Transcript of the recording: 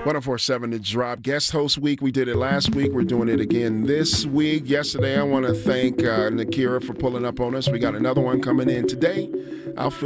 1047 The Drop. Guest host week. We did it last week. We're doing it again this week. Yesterday, I want to thank Nakira for pulling up on us. We got another one coming in today. I'll